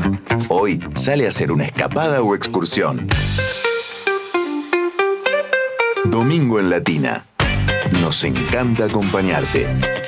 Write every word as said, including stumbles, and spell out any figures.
Hoy sale a hacer una escapada o excursión. Domingo en Latina. Nos encanta acompañarte.